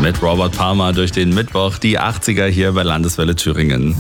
Mit Robert Palmer durch den Mittwoch, die 80er hier bei Landeswelle Thüringen.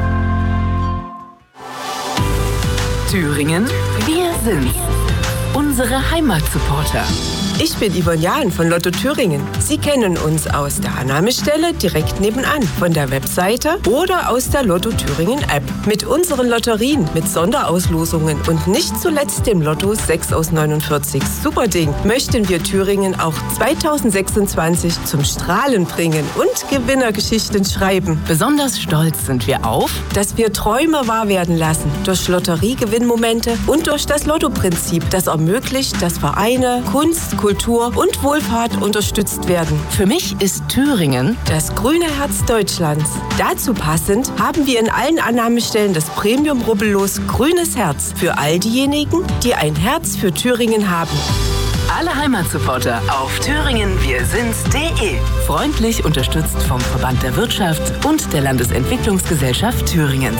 Thüringen, wir sind's. Unsere Heimatsupporter. Ich bin Yvonne Jahn von Lotto Thüringen. Sie kennen uns aus der Annahmestelle direkt nebenan, von der Webseite oder aus der Lotto Thüringen App. Mit unseren Lotterien, mit Sonderauslosungen und nicht zuletzt dem Lotto 6 aus 49 Superding möchten wir Thüringen auch 2026 zum Strahlen bringen und Gewinnergeschichten schreiben. Besonders stolz sind wir auf, dass wir Träume wahr werden lassen durch Lotteriegewinnmomente und durch das Lottoprinzip, das ermöglicht, dass Vereine, Kunst, Kultur und Wohlfahrt unterstützt werden. Für mich ist Thüringen das grüne Herz Deutschlands. Dazu passend haben wir in allen Annahmestellen das Premium-Rubbellos Grünes Herz für all diejenigen, die ein Herz für Thüringen haben. Alle Heimatsupporter auf thüringenwirsinds.de. Freundlich unterstützt vom Verband der Wirtschaft und der Landesentwicklungsgesellschaft Thüringens.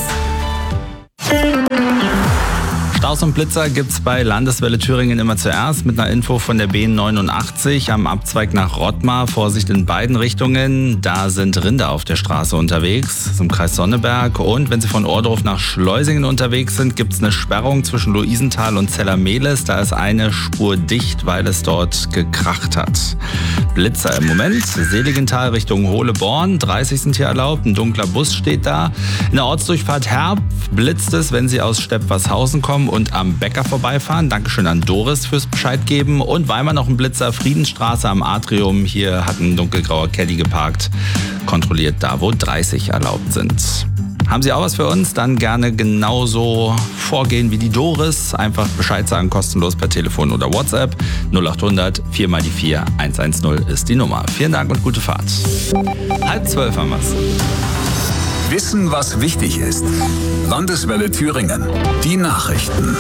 Staus und Blitzer gibt's bei Landeswelle Thüringen immer zuerst mit einer Info von der B89 am Abzweig nach Rottmar. Vorsicht in beiden Richtungen. Da sind Rinder auf der Straße unterwegs, im Kreis Sonneberg. Und wenn Sie von Ohrdruf nach Schleusingen unterwegs sind, gibt's eine Sperrung zwischen Luisenthal und Zellermehlis. Da ist eine Spur dicht, weil es dort gekracht hat. Blitzer im Moment. Seligenthal Richtung Hohleborn. 30 sind hier erlaubt. Ein dunkler Bus steht da. In der Ortsdurchfahrt Herb blitzt es, wenn Sie aus Stepp-Warshausen kommen und am Bäcker vorbeifahren. Dankeschön an Doris fürs Bescheid geben. Und Weimar noch ein Blitzer, Friedensstraße am Atrium. Hier hat ein dunkelgrauer Caddy geparkt. Kontrolliert da, wo 30 erlaubt sind. Haben Sie auch was für uns? Dann gerne genauso vorgehen wie die Doris. Einfach Bescheid sagen, kostenlos per Telefon oder WhatsApp. 0800 4 mal die 4 110 ist die Nummer. Vielen Dank und gute Fahrt. 11:30 haben wir's. Wissen, was wichtig ist. Landeswelle Thüringen. Die Nachrichten.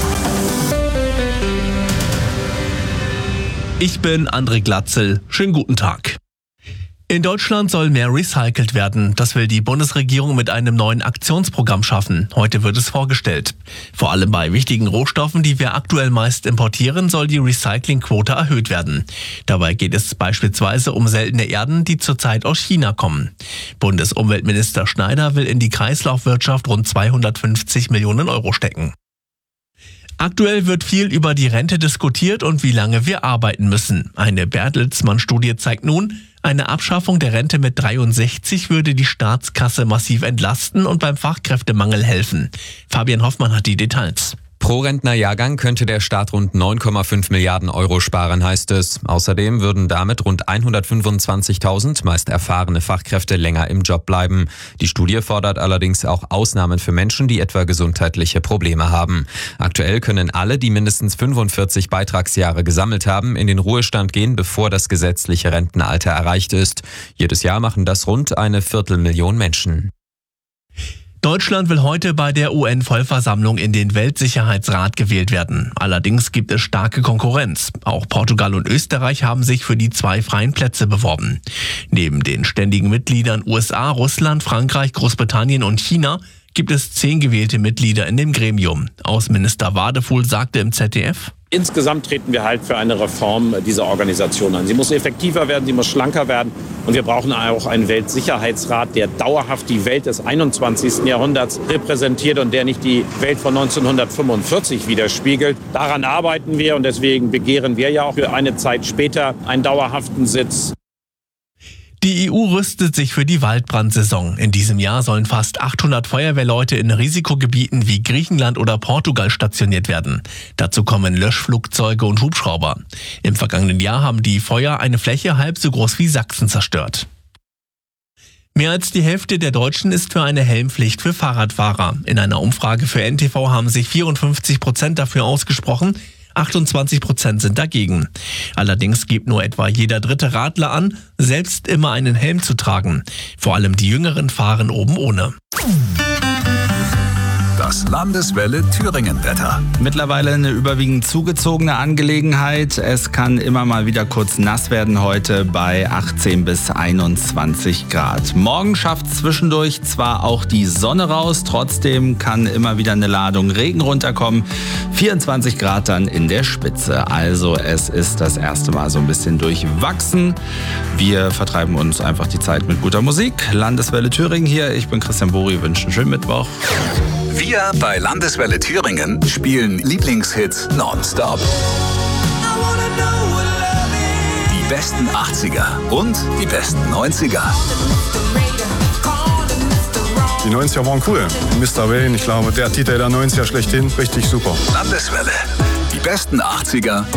Ich bin André Glatzel. Schönen guten Tag. In Deutschland soll mehr recycelt werden. Das will die Bundesregierung mit einem neuen Aktionsprogramm schaffen. Heute wird es vorgestellt. Vor allem bei wichtigen Rohstoffen, die wir aktuell meist importieren, soll die Recyclingquote erhöht werden. Dabei geht es beispielsweise um seltene Erden, die zurzeit aus China kommen. Bundesumweltminister Schneider will in die Kreislaufwirtschaft rund 250 Millionen Euro stecken. Aktuell wird viel über die Rente diskutiert und wie lange wir arbeiten müssen. Eine Bertelsmann-Studie zeigt nun, eine Abschaffung der Rente mit 63 würde die Staatskasse massiv entlasten und beim Fachkräftemangel helfen. Fabian Hoffmann hat die Details. Pro Rentnerjahrgang könnte der Staat rund 9,5 Milliarden Euro sparen, heißt es. Außerdem würden damit rund 125.000 meist erfahrene Fachkräfte länger im Job bleiben. Die Studie fordert allerdings auch Ausnahmen für Menschen, die etwa gesundheitliche Probleme haben. Aktuell können alle, die mindestens 45 Beitragsjahre gesammelt haben, in den Ruhestand gehen, bevor das gesetzliche Rentenalter erreicht ist. Jedes Jahr machen das rund 250.000 Menschen. Deutschland will heute bei der UN-Vollversammlung in den Weltsicherheitsrat gewählt werden. Allerdings gibt es starke Konkurrenz. Auch Portugal und Österreich haben sich für die 2 freien Plätze beworben. Neben den ständigen Mitgliedern USA, Russland, Frankreich, Großbritannien und China gibt es 10 gewählte Mitglieder in dem Gremium. Außenminister Wadefuhl sagte im ZDF: Insgesamt treten wir halt für eine Reform dieser Organisation an. Sie muss effektiver werden, sie muss schlanker werden. Und wir brauchen auch einen Weltsicherheitsrat, der dauerhaft die Welt des 21. Jahrhunderts repräsentiert und der nicht die Welt von 1945 widerspiegelt. Daran arbeiten wir und deswegen begehren wir ja auch für eine Zeit später einen dauerhaften Sitz. Die EU rüstet sich für die Waldbrandsaison. In diesem Jahr sollen fast 800 Feuerwehrleute in Risikogebieten wie Griechenland oder Portugal stationiert werden. Dazu kommen Löschflugzeuge und Hubschrauber. Im vergangenen Jahr haben die Feuer eine Fläche halb so groß wie Sachsen zerstört. Mehr als die Hälfte der Deutschen ist für eine Helmpflicht für Fahrradfahrer. In einer Umfrage für NTV haben sich 54% dafür ausgesprochen. 28% sind dagegen. Allerdings gibt nur etwa jeder dritte Radler an, selbst immer einen Helm zu tragen. Vor allem die Jüngeren fahren oben ohne. Das Landeswelle Thüringen-Wetter. Mittlerweile eine überwiegend zugezogene Angelegenheit. Es kann immer mal wieder kurz nass werden heute bei 18 bis 21 Grad. Morgen schafft zwischendurch zwar auch die Sonne raus, trotzdem kann immer wieder eine Ladung Regen runterkommen. 24 Grad dann in der Spitze. Also es ist das erste Mal so ein bisschen durchwachsen. Wir vertreiben uns einfach die Zeit mit guter Musik. Landeswelle Thüringen hier. Ich bin Christian Bori, wünsche einen schönen Mittwoch. Wir bei Landeswelle Thüringen spielen Lieblingshits nonstop. Die besten 80er und die besten 90er. Die 90er waren cool. Mr. Wayne, ich glaube, der Titel der 90er schlechthin, richtig super. Landeswelle. Die besten 80er